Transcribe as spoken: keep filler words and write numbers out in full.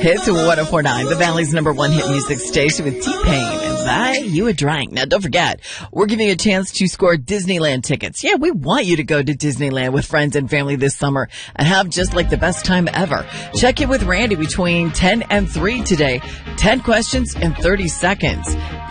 Hits one oh four point nine, the Valley's number one hit music station with T-Pain and Buy You a Drink. Now, don't forget, we're giving you a chance to score Disneyland tickets. Yeah, we want you to go to Disneyland with friends and family this summer and have just like the best time ever. Check in with Randy between ten and three today. ten questions in thirty seconds.